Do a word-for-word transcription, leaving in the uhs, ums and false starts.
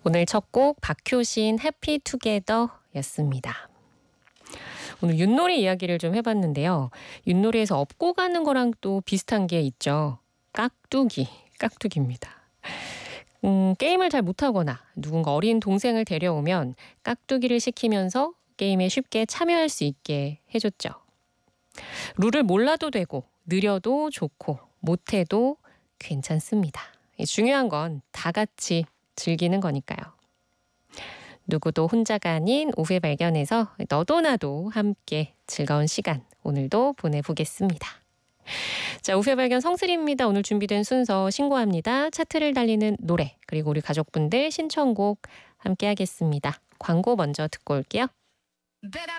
오늘 첫 곡 박효신 해피 투게더였습니다. 오늘 윷놀이 이야기를 좀 해봤는데요. 윷놀이에서 업고 가는 거랑 또 비슷한 게 있죠. 깍두기, 깍두기입니다. 음, 게임을 잘 못하거나 누군가 어린 동생을 데려오면 깍두기를 시키면서 게임에 쉽게 참여할 수 있게 해줬죠. 룰을 몰라도 되고 느려도 좋고 못해도 괜찮습니다. 중요한 건 다 같이 즐기는 거니까요. 누구도 혼자가 아닌 오후의 발견에서 너도 나도 함께 즐거운 시간 오늘도 보내보겠습니다. 자, 오후의 발견 성슬입니다. 오늘 준비된 순서 신고합니다. 차트를 달리는 노래 그리고 우리 가족분들 신청곡 함께 하겠습니다. 광고 먼저 듣고 올게요.